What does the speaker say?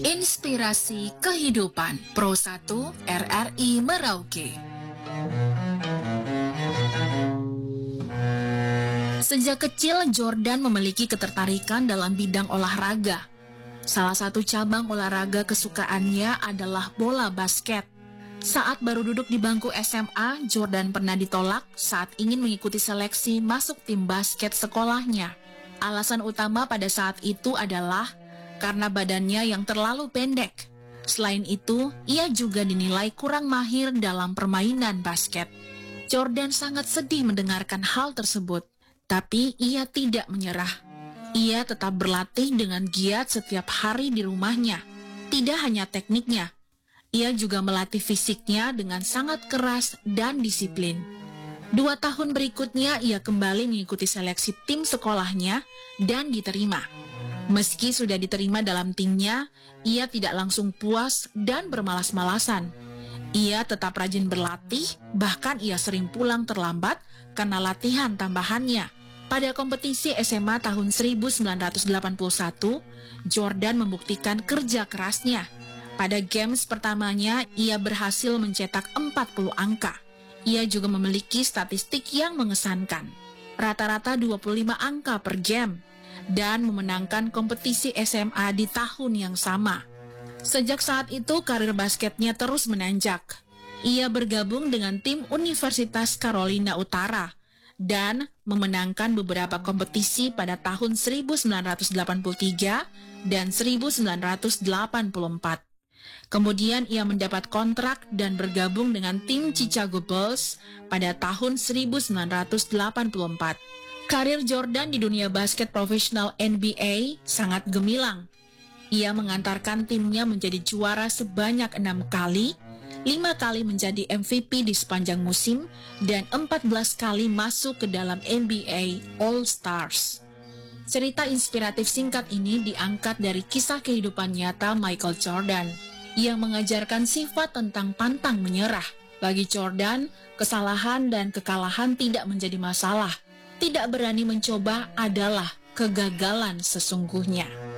Inspirasi Kehidupan Pro 1 RRI Merauke. Sejak kecil, Jordan memiliki ketertarikan dalam bidang olahraga. Salah satu cabang olahraga kesukaannya adalah bola basket. Saat baru duduk di bangku SMA, Jordan pernah ditolak saat ingin mengikuti seleksi masuk tim basket sekolahnya. Alasan utama pada saat itu adalah karena badannya yang terlalu pendek. Selain itu, ia juga dinilai kurang mahir dalam permainan basket. Jordan sangat sedih mendengarkan hal tersebut, tapi ia tidak menyerah. Ia tetap berlatih dengan giat setiap hari di rumahnya. Tidak hanya tekniknya, ia juga melatih fisiknya dengan sangat keras dan disiplin. 2 tahun berikutnya, ia kembali mengikuti seleksi tim sekolahnya dan diterima. Meski sudah diterima dalam timnya, ia tidak langsung puas dan bermalas-malasan. Ia tetap rajin berlatih, bahkan ia sering pulang terlambat karena latihan tambahannya. Pada kompetisi SMA tahun 1981, Jordan membuktikan kerja kerasnya. Pada games pertamanya, ia berhasil mencetak 40 angka. Ia juga memiliki statistik yang mengesankan. Rata-rata 25 angka per game, dan memenangkan kompetisi SMA di tahun yang sama. Sejak saat itu, karir basketnya terus menanjak. Ia bergabung dengan tim Universitas Carolina Utara dan memenangkan beberapa kompetisi pada tahun 1983 dan 1984. Kemudian ia mendapat kontrak dan bergabung dengan tim Chicago Bulls pada tahun 1984. Karir Jordan di dunia basket profesional NBA sangat gemilang. Ia mengantarkan timnya menjadi juara sebanyak 6 kali, 5 kali menjadi MVP di sepanjang musim, dan 14 kali masuk ke dalam NBA All-Stars. Cerita inspiratif singkat ini diangkat dari kisah kehidupan nyata Michael Jordan, yang mengajarkan sifat tentang pantang menyerah. Bagi Jordan, kesalahan dan kekalahan tidak menjadi masalah. Tidak berani mencoba adalah kegagalan sesungguhnya.